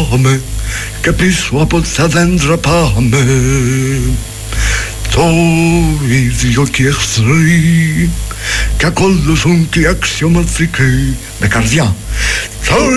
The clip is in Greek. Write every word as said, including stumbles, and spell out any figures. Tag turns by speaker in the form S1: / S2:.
S1: πάμε και πίσω από τα δέντρα πάμε. Το ίδιο και οι εχθροί, και ακολουθούν και οι αξιωματικοί με καρδιά. Το